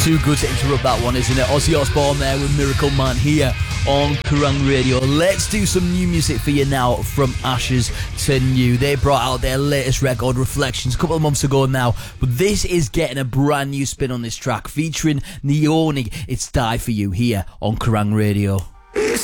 Too good to interrupt that one, isn't it? Ozzy Osbourne there with Miracle Man here on Kerrang Radio. Let's do some new music for you now from Ashes to New. They brought out their latest record, Reflections, a couple of months ago now, but this is getting a brand new spin on this track featuring Neoni. It's Die For You here on Kerrang Radio. It's